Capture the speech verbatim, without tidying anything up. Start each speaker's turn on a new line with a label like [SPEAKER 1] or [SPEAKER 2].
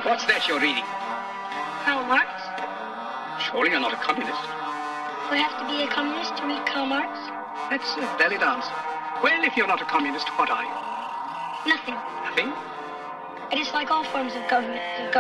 [SPEAKER 1] What's that you're reading?
[SPEAKER 2] Karl Marx?
[SPEAKER 1] Surely you're not a communist.
[SPEAKER 2] Do I have to be a communist to read Karl Marx?
[SPEAKER 1] That's a valid answer. Well, if you're not a communist, what are you?
[SPEAKER 2] Nothing.
[SPEAKER 1] Nothing?
[SPEAKER 2] I dislike all forms of government.